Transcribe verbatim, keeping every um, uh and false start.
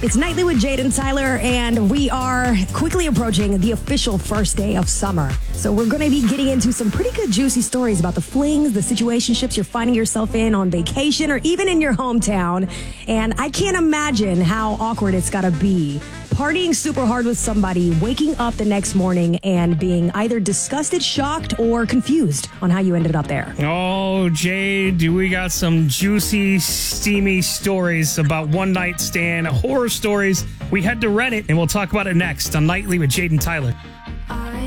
It's Nightly with Jade and Tyler, and we are quickly approaching the official first day of summer. So we're going to be getting into some pretty good juicy stories about the flings, the situationships you're finding yourself in on vacation or even in your hometown. And I can't imagine how awkward it's got to be partying super hard with somebody, waking up the next morning and being either disgusted, shocked, or confused on how you ended up there. Oh, Jade, we got some juicy, steamy stories about one-night stand, horror stories. We head to Reddit, and we'll talk about it next on Nightly with Jade and Tyler.